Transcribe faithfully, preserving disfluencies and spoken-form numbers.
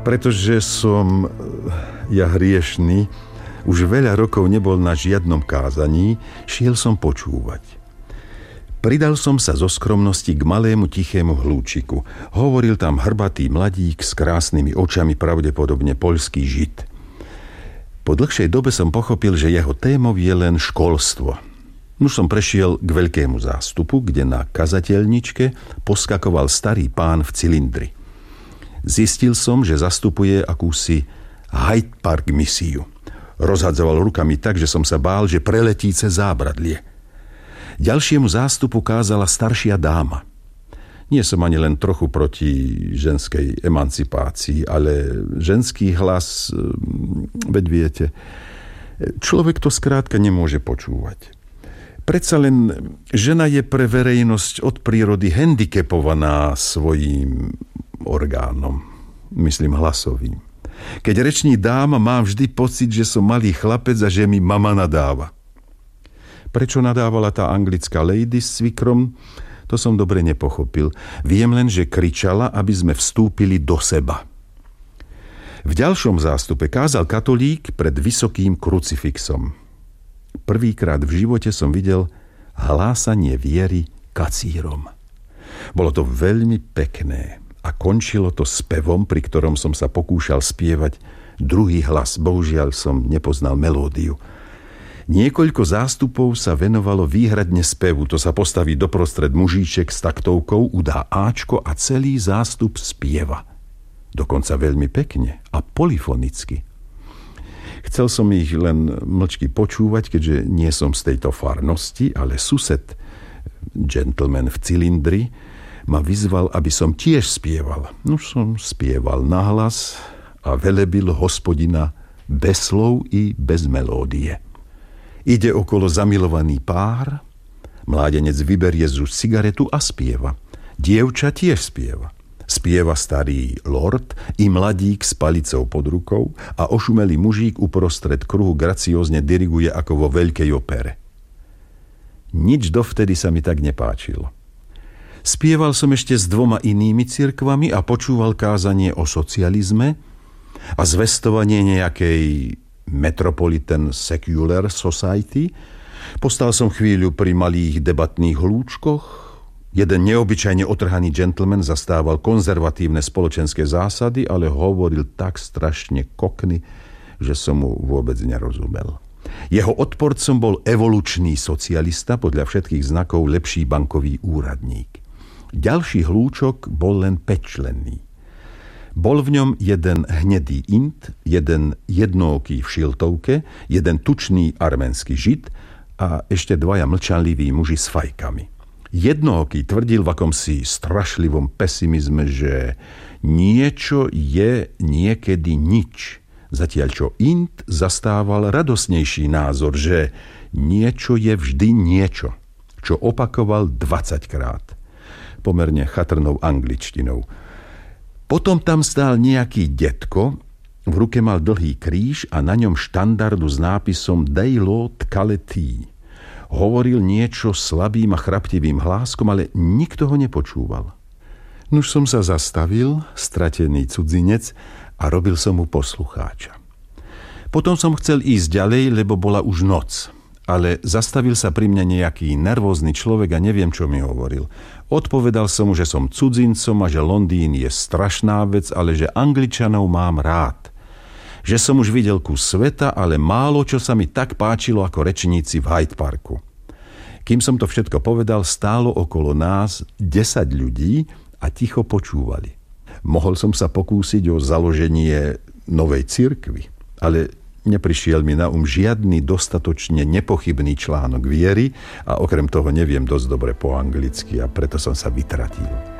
Pretože som, ja hriešný, už veľa rokov nebol na žiadnom kázaní, šiel som počúvať. Pridal som sa zo skromnosti k malému tichému hlúčiku. Hovoril tam hrbatý mladík s krásnymi očami, pravdepodobne poľský žid. Po dlhšej dobe som pochopil, že jeho témou je len školstvo. Už som prešiel k veľkému zástupu, kde na kazateľničke poskakoval starý pán v cylindri. Zistil som, že zastupuje akúsi Hyde Park misiu. Rozhadzoval rukami tak, že som sa bál, že preletí cez zábradlie. Ďalšiemu zástupu kázala staršia dáma. Nie som ani len trochu proti ženskej emancipácii, ale ženský hlas, veď viete, človek to skrátka nemôže počúvať. Predsa len žena je pre verejnosť od prírody handicapovaná svojím orgánom, myslím hlasovým. Keď reční dáma, mám vždy pocit, že som malý chlapec a že mi mama nadáva. Prečo nadávala tá anglická lady s cvikrom, to som dobre nepochopil. Viem len, že kričala, aby sme vstúpili do seba. V ďalšom zástupe kázal katolík pred vysokým krucifixom. Prvýkrát v živote som videl hlásanie viery kacírom. Bolo to veľmi pekné a končilo to spevom, pri ktorom som sa pokúšal spievať druhý hlas. Bohužiaľ som nepoznal melódiu. Niekoľko zástupov sa venovalo výhradne spevu. To sa postaví doprostred mužíček s taktovkou, udá áčko a celý zástup spieva. Dokonca veľmi pekne a polyfonicky. Chcel som ich len mlčky počúvať, keďže nie som z tejto farnosti, ale sused, gentleman v cylindri, ma vyzval, aby som tiež spieval. No som spieval nahlas a velebil Hospodina bez slov i bez melódie. Ide okolo zamilovaný pár, mládenec vyberie z úst cigaretu a spieva. Dievča tiež spieva. Spieva starý lord i mladík s palicou pod rukou a ošumelý mužík uprostred kruhu graciózne diriguje ako vo veľkej opere. Nič dovtedy sa mi tak nepáčilo. Spieval som ešte s dvoma inými cirkvami a počúval kázanie o socializme a zvestovanie nejakej Metropolitan Secular Society. Postal som chvíľu pri malých debatných hlúčkoch. Jeden neobyčajne otrhaný gentleman zastával konzervatívne spoločenské zásady, ale hovoril tak strašne kokny, že som mu vôbec nerozumel. Jeho odporcom bol evolučný socialista, podľa všetkých znakov lepší bankový úradník. Ďalší hlúčok bol len päťčlenný. Bol v ňom jeden hnedý int, jeden jednooký v šiltovke, jeden tučný arménsky žid a ešte dvaja mlčanliví muži s fajkami. Jednooký tvrdil v akomsi strašlivom pesimizme, že niečo je niekedy nič. Zatiaľ čo int zastával radosnejší názor, že niečo je vždy niečo, čo opakoval dvadsaťkrát. Pomerne chatrnou angličtinou. Potom tam stál nejaký detko, v ruke mal dlhý kríž a na ňom štandardu s nápisom Dei Lord Caleti. Hovoril niečo slabým a chraptivým hláskom, ale nikto ho nepočúval. Nuž som sa zastavil, stratený cudzinec, a robil som mu poslucháča. Potom som chcel ísť ďalej, lebo bola už noc. Ale zastavil sa pri mne nejaký nervózny človek a neviem, čo mi hovoril. Odpovedal som mu, že som cudzincom a že Londýn je strašná vec, ale že Angličanov mám rád. Že som už videl kus sveta, ale málo čo sa mi tak páčilo ako rečníci v Hyde Parku. Kým som to všetko povedal, stálo okolo nás desať ľudí a ticho počúvali. Mohol som sa pokúsiť o založenie novej cirkvi, ale neprišiel mi na um žiadny dostatočne nepochybný článok viery a okrem toho neviem dosť dobre po anglicky a preto som sa vytratil.